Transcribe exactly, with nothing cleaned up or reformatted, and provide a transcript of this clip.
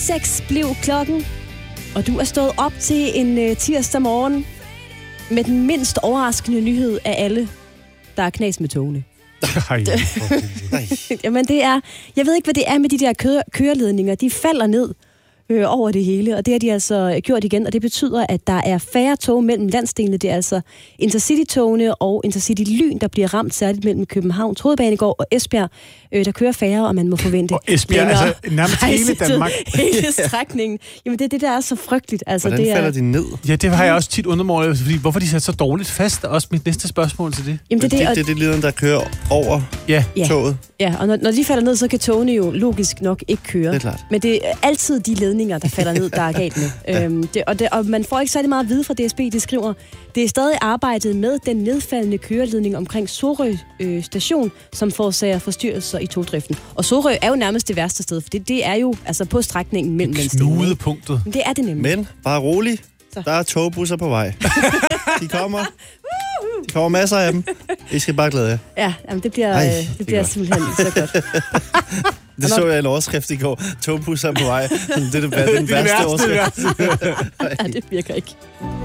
seks blev klokken, og du er stået op til en uh, tirsdag morgen med den mindst overraskende nyhed af alle, der er knas med togene. Ej, Jamen det er, jeg ved ikke, hvad det er med de der kø- køreledninger. De falder ned øh, over det hele, og det har de altså gjort igen, og det betyder, at der er færre tog mellem landsdelene. Det er altså Intercity-togene og Intercity-Lyn, der bliver ramt særligt mellem København, Hovedbanegård og Esbjerg, øh, der kører færre, og man må forvente og Esbjerg, altså nærmest hele Danmark. Hele strækningen. Jamen det er det, der er så frygteligt. Altså, Hvordan det er... falder de ned? Ja, det har jeg også tit undret mig over, fordi hvorfor de sat så dårligt fast, er også mit næste spørgsmål til det. Jamen, det, det, det, det, det er det lederen, der kører over ja. toget. Ja, og når, når de falder ned, så kan togene jo logisk nok ikke køre. Det er klart. Men det er altid de ledninger, der falder ned, der er galt med. ja. øhm, det, og, det, og man får ikke særlig meget at vide fra D S B. De skriver, det er stadig arbejdet med den nedfaldende køreledning omkring Sorø øh, station, som forårsager forstyrrelser i togdriften. Og Sorø er jo nærmest det værste sted, for det, det er jo altså på strækningen mellem landsdelene. Knudepunktet. Men det er det nemlig. Men bare rolig, så. Der er togbusser på vej. De kommer. De kommer masser af dem. I skal bare glæde jer. Ja, jamen det bliver, Ej, øh, det det bliver godt. simpelthen så godt. Det så jeg en overskrift i går. Togbusser på vej. Det er det, det, det, det, det værste overskrift. Ja, det virker ikke.